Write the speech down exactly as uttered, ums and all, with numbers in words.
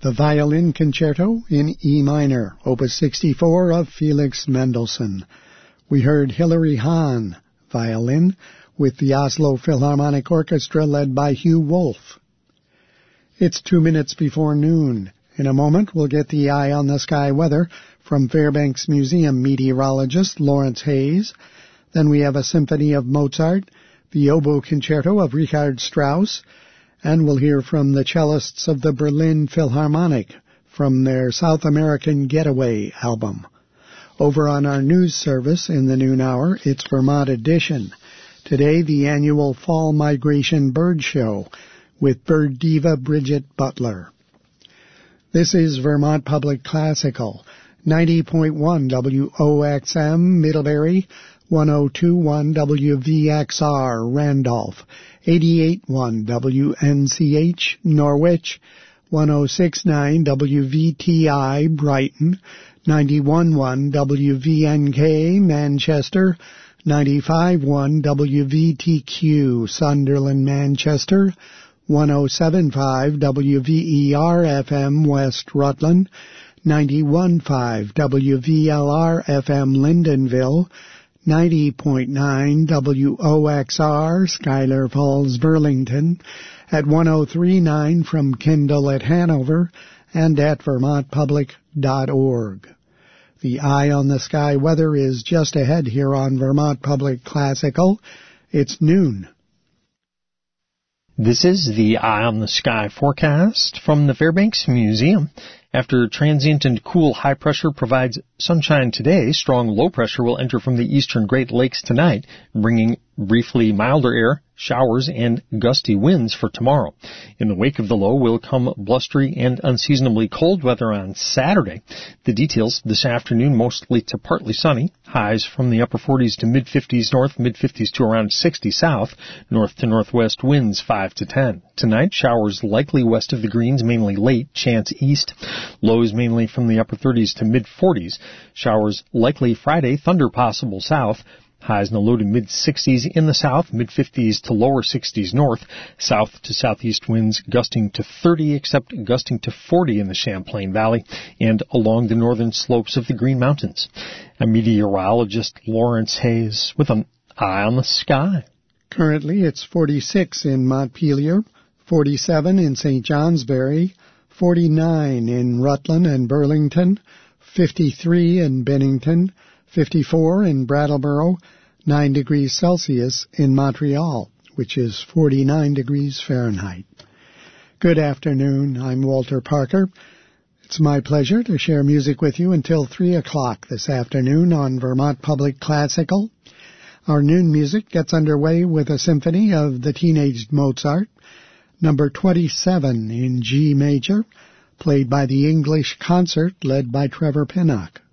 the Violin Concerto in E minor, Opus sixty-four of Felix Mendelssohn. We heard Hilary Hahn, violin, with the Oslo Philharmonic Orchestra led by Hugh Wolf. It's two minutes before noon. In a moment, we'll get the Eye on the Sky weather from Fairbanks Museum meteorologist Lawrence Hayes. Then we have a symphony of Mozart, the Oboe Concerto of Richard Strauss, and we'll hear from the cellists of the Berlin Philharmonic from their South American Getaway album. Over on our news service in the noon hour, it's Vermont Edition. Today, the annual Fall Migration Bird Show with bird diva Bridget Butler. This is Vermont Public Classical, ninety point one W O X M Middlebury, one oh two point one W V X R Randolph, eighty-eight point one W N C H Norwich, one oh six point nine W V T I Brighton, ninety-one point one W V N K Manchester, ninety-five point one W V T Q Sunderland Manchester, one oh seven point five W V E R F M West Rutland, ninety-one point five W V L R F M Lyndonville, ninety point nine W O X R Schuyler Falls Burlington, at one oh three point nine from Kendall at Hanover, and at vermont public dot org. The Eye on the Sky weather is just ahead here on Vermont Public Classical. It's noon. This is the Eye on the Sky forecast from the Fairbanks Museum. After transient and cool high pressure provides sunshine today, strong low pressure will enter from the eastern Great Lakes tonight, bringing briefly milder air, showers, and gusty winds for tomorrow. In the wake of the low will come blustery and unseasonably cold weather on Saturday. The details this afternoon mostly to partly sunny, highs from the upper forties to mid-fifties north, mid-fifties to around sixty south, north to northwest winds five to ten. Tonight, showers likely west of the Greens, mainly late, chance east. Lows mainly from the upper thirties to mid-forties. Showers likely Friday, thunder possible south. Highs in the low to mid-sixties in the south, mid-fifties to lower sixties north, south to southeast winds gusting to thirty, except gusting to forty in the Champlain Valley and along the northern slopes of the Green Mountains. A meteorologist, Lawrence Hayes, with an eye on the sky. Currently, it's forty-six in Montpelier, forty-seven in Saint Johnsbury, forty-nine in Rutland and Burlington, fifty-three in Bennington, fifty-four in Brattleboro, nine degrees Celsius in Montreal, which is forty-nine degrees Fahrenheit. Good afternoon. I'm Walter Parker. It's my pleasure to share music with you until three o'clock this afternoon on Vermont Public Classical. Our noon music gets underway with a symphony of the teenaged Mozart, number twenty-seven in G major, played by the English Concert led by Trevor Pinnock.